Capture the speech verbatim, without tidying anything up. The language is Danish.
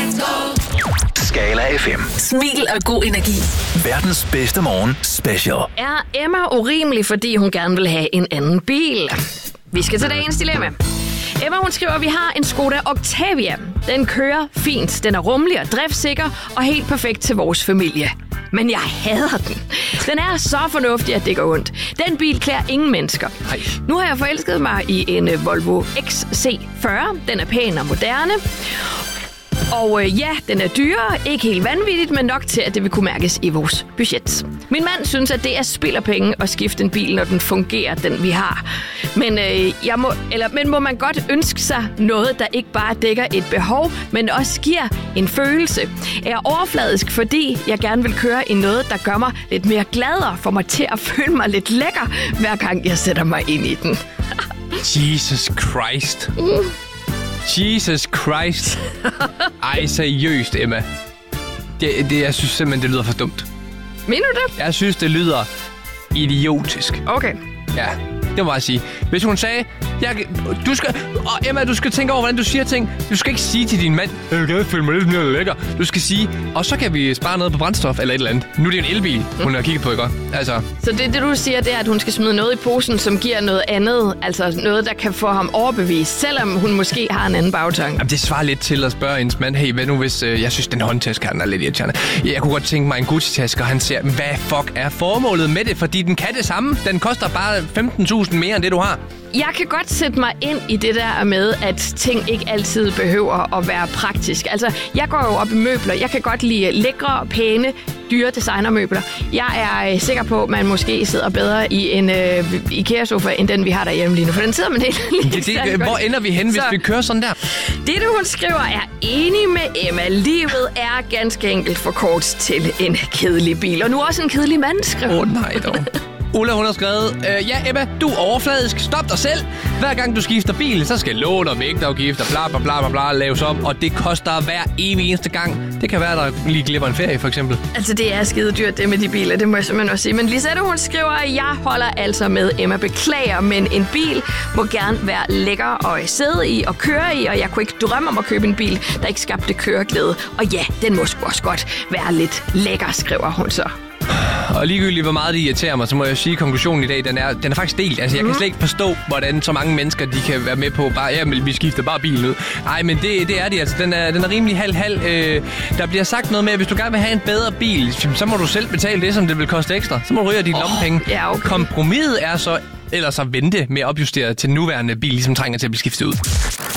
Skala F M. Smil og god energi. Verdens bedste morgen special. Er Emma urimelig, fordi hun gerne vil have en anden bil? Vi skal til dagens dilemma. Emma, hun skriver, at vi har en Skoda Octavia. Den kører fint, den er rummelig og driftsikker og helt perfekt til vores familie. Men jeg hader den. Den er så fornuftig, at det går ondt. Den bil klæder ingen mennesker. Ej. Nu har jeg forelsket mig i en Volvo X C fyrre. Den er pæn og moderne. Og øh, ja, den er dyrere, ikke helt vanvittigt, men nok til, at det vil kunne mærkes i vores budget. Min mand synes, at det er spild af penge at skifte en bil, når den fungerer, den vi har. Men, øh, jeg må, eller, men må man godt ønske sig noget, der ikke bare dækker et behov, men også giver en følelse. Jeg er overfladisk, fordi jeg gerne vil køre i noget, der gør mig lidt mere glad og får mig til at føle mig lidt lækker, hver gang jeg sætter mig ind i den. Jesus Christ. Mm. Jesus Christ. Ej, seriøst, Emma. Det, det, jeg synes simpelthen, det lyder for dumt. Mener du det? Jeg synes, det lyder idiotisk. Okay. Ja, det må jeg sige. Hvis hun sagde, jeg, du skal, og Emma, du skal tænke over, hvordan du siger ting. Du skal ikke sige til din mand, jeg vil gerne føle mig lidt mere lækker. Du skal sige, og så kan vi spare noget på brændstof eller et eller andet. Nu er det en elbil, hun har kigget på, ikke? Altså. Så det, det, du siger, det er, at hun skal smide noget i posen, som giver noget andet. Altså noget, der kan få ham overbevist, selvom hun måske har en anden bagtanke. Jamen, det svarer lidt til at spørge hendes mand, hey, hvad nu hvis øh, jeg synes, den håndtaske her, den er lidt irriterende. Jeg kunne godt tænke mig en Gucci-taske, og han siger, hvad fuck er formålet med det? Fordi den kan det samme. Den koster bare femten tusind mere, end det du har. Jeg kan godt sætte mig ind i det der med, at ting ikke altid behøver at være praktisk. Altså, jeg går jo op i møbler. Jeg kan godt lide lækre, pæne, dyre designermøbler. Jeg er øh, sikker på, at man måske sidder bedre i en øh, IKEA-sofa, end den, vi har derhjemme lige nu. For den sidder man helt lige det, det, Hvor godt. Ender vi hen, hvis Så, vi kører sådan der? Det, du hun skriver, er enig med Emma. Livet er ganske enkelt for kort til en kedelig bil. Og nu også en kedelig mand, skriver hun. Åh, oh, nej dog. Ulla, hun har skrevet, øh, ja Emma, du er overfladisk, stop dig selv. Hver gang du skifter bil, så skal lån og vægtafgifter, bla bla bla bla bla laves om, og det koster hver evig eneste gang. Det kan være, der lige glipper en ferie, for eksempel. Altså, det er skide dyrt, det med de biler, det må jeg simpelthen også sige. Men Lisette, hun skriver, at jeg holder altså med Emma. Beklager, men en bil må gerne være lækker at sidde i og køre i, og jeg kunne ikke drømme om at købe en bil, der ikke skabte køreglæde. Og ja, den må sgu også godt være lidt lækker, skriver hun så. Og ligegyldigt, hvor meget det irriterer mig, så må jeg sige, at konklusionen i dag, den er, den er faktisk delt. Altså, jeg kan slet ikke forstå, hvordan så mange mennesker, de kan være med på, bare, ja, men vi skifter bare bilen ud. Nej, men det, det er de altså. Den er, den er rimelig halv-halv. Øh, der bliver sagt noget med, at hvis du gerne vil have en bedre bil, så må du selv betale det, som det vil koste ekstra. Så må du ryge dine oh, lommepenge. Ja, okay. Kompromiset er så ellers at vente med at opjustere til den nuværende bil, ligesom trænger til at blive skiftet ud.